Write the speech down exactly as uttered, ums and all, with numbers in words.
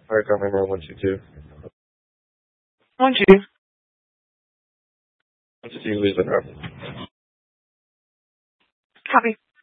Alright, Governor one two two. One, two. one two two, lose the drop. Copy.